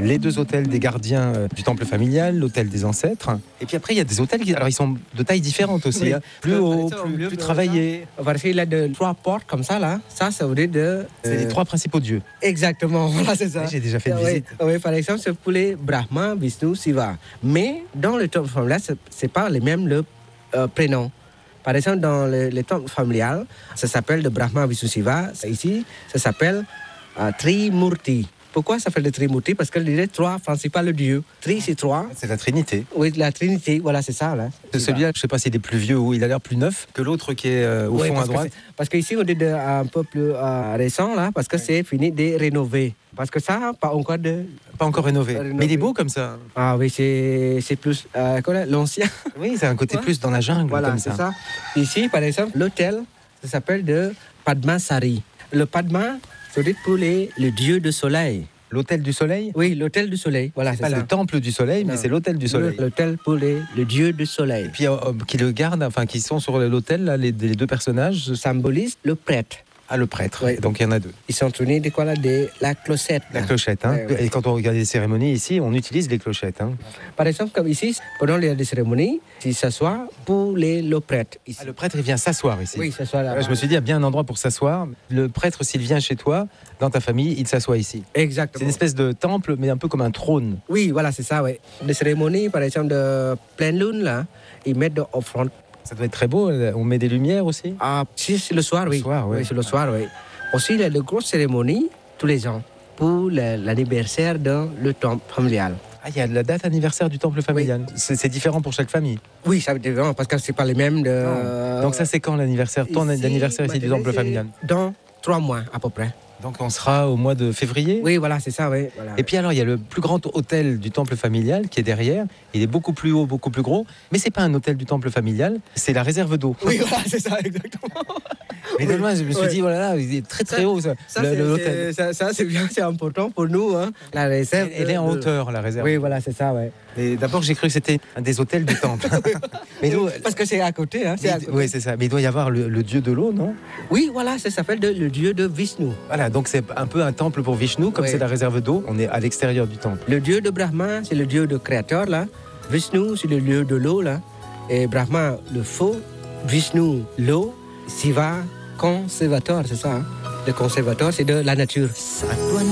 les 2 autels des gardiens du temple familial, l'autel des ancêtres. Et puis après, il y a des autels qui, alors ils sont de taille différente aussi, Oui. hein. Plus haut, plus travaillés. Parce qu'il a 3 portes comme ça, là. Ça veut dire de... C'est les 3 principaux dieux. Exactement, voilà, c'est ça. J'ai déjà fait une Oui, visite. oui, par exemple, c'est pour les Brahma, Vishnu, Shiva. Mais dans le temple familial, c'est pas les mêmes prénoms. Par exemple, dans le temple familial, ça s'appelle le Brahma, Vishnu, Shiva. Ici, ça s'appelle Trimurti. Pourquoi ça s'appelle le Trimurti? Parce qu'il y a 3 principaux dieux. Tri, c'est 3. C'est la Trinité. Oui, la Trinité, voilà, c'est ça. Là. Celui-là, je ne sais pas s'il est plus vieux ou il a l'air plus neuf que l'autre qui est au fond à droite. Parce qu'ici, on est un peu plus récent, là, parce que c'est fini de rénover. Parce que ça, pas encore rénové. Mais il est beau comme ça. Ah oui, c'est plus l'ancien. Oui, c'est un côté plus dans la jungle, voilà, comme ça. Ici, par exemple, l'hôtel, ça s'appelle de Padmasari. Le Padma, c'est pour le dieu du soleil. L'hôtel du soleil? Oui, l'hôtel du soleil. Voilà, c'est pas ça. Le temple du soleil, mais c'est l'hôtel du soleil. L'hôtel pour le dieu du soleil. Et puis qui le gardent, enfin qui sont sur l'hôtel, là, les 2 personnages symbolisent le prêtre. Ah, le prêtre. Oui. Donc il y en a 2. Ils sont tenus de quoi là? De la clochette. La clochette, hein. Oui. Et quand on regarde les cérémonies ici, on utilise les clochettes, hein. Par exemple, comme ici, pendant les cérémonies, ils s'assoient pour le prêtre. Ici. Ah, le prêtre, il vient s'asseoir ici. Oui, il s'assoit là. Je me suis dit, il y a bien un endroit pour s'asseoir. Le prêtre, s'il vient chez toi, dans ta famille, il s'assoit ici. Exactement. C'est une espèce de temple, mais un peu comme un trône. Oui, voilà, c'est ça, oui. Les cérémonies, par exemple, de pleine lune, là, ils mettent de offrandes. Ça doit être très beau. On met des lumières aussi. Ah, si, c'est le soir, oui. Le soir, oui. Oui, c'est le soir, oui. Aussi, il y a de grosses cérémonies tous les ans pour l'anniversaire dans le temple familial. Ah, il y a la date anniversaire du temple familial. Oui. C'est différent pour chaque famille. Oui, ça c'est différent parce que c'est pas les mêmes. Donc ça, c'est quand l'anniversaire? Ton anniversaire ici du temple familial? Dans 3 mois à peu près. Donc on sera au mois de février? Oui, voilà, c'est ça, oui. Voilà. Et puis alors, il y a le plus grand hôtel du temple familial qui est derrière. Il est beaucoup plus haut, beaucoup plus gros. Mais c'est pas un hôtel du temple familial, c'est la réserve d'eau. Oui, voilà, c'est ça, exactement. Mais de loin, je me suis dit, voilà, il est très très haut, l'hôtel. Ça, c'est bien, c'est important pour nous. Hein. La réserve. Elle est en hauteur, la réserve. Oui, voilà, c'est ça, oui. Et d'abord, j'ai cru que c'était un des hôtels du temple. Mais nous, parce que c'est à côté. Hein, oui, c'est ça. Mais il doit y avoir le dieu de l'eau, non? Oui, voilà, ça s'appelle le dieu de Vishnu. Voilà, donc c'est un peu un temple pour Vishnu, comme c'est la réserve d'eau. On est à l'extérieur du temple. Le dieu de Brahma, c'est le dieu de créateur, là. Vishnu, c'est le dieu de l'eau, là. Et Brahma, le feu. Vishnu, l'eau. Shiva, conservateur, c'est ça. Hein? Le conservateur, c'est de la nature.